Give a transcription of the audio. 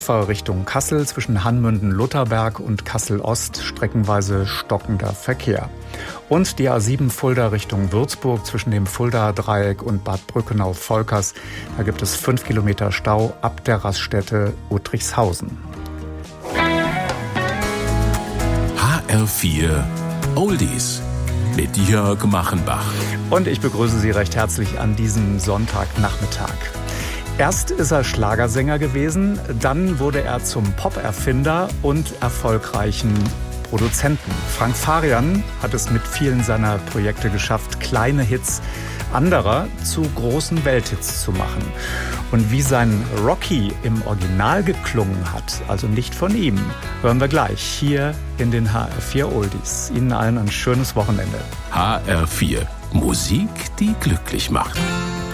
Richtung Kassel zwischen Hanmünden-Lutherberg und Kassel-Ost streckenweise stockender Verkehr. Und die A7 Fulda Richtung Würzburg zwischen dem Fulda-Dreieck und Bad Brückenau-Volkers. Da gibt es 5 Kilometer Stau ab der Raststätte Uttrichshausen. HR4 Oldies mit Jörg Machenbach. Und ich begrüße Sie recht herzlich an diesem Sonntagnachmittag. Erst ist er Schlagersänger gewesen, dann wurde er zum Pop-Erfinder und erfolgreichen Produzenten. Frank Farian hat es mit vielen seiner Projekte geschafft, kleine Hits anderer zu großen Welthits zu machen. Und wie sein Rocky im Original geklungen hat, also nicht von ihm, hören wir gleich hier in den HR4 Oldies. Ihnen allen ein schönes Wochenende. HR4 Musik, die glücklich macht.